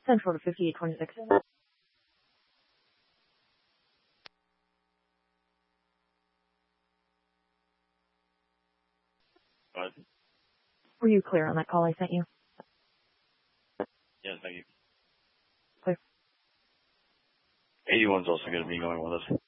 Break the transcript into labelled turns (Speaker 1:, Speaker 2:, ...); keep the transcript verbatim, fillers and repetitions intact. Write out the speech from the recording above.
Speaker 1: Central to fifty-eight twenty-six.
Speaker 2: What?
Speaker 1: Were you clear on that call I sent you?
Speaker 2: Yes, thank you.
Speaker 1: Clear.
Speaker 2: eighty-one's also going to be going with us.